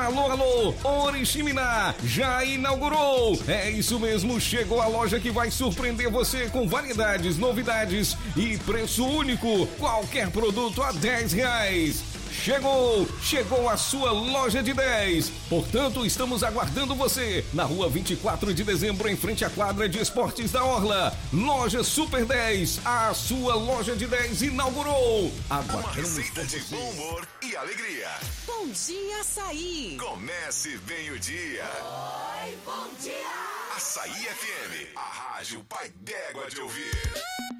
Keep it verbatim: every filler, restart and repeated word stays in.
Alô, alô, Oriximiná já inaugurou. É isso mesmo, chegou a loja que vai surpreender você com variedades, novidades e preço único. Qualquer produto a dez reais. Chegou, chegou a sua loja de dez. Portanto, estamos aguardando você na rua vinte e quatro de dezembro, em frente à quadra de esportes da Orla. Loja Super dez, a sua loja de dez inaugurou. Aguardamos Uma receita de bom humor e alegria. Bom dia, Açaí. Comece bem o dia. Oi, bom dia. Açaí F M, a rádio pai d'égua de ouvir.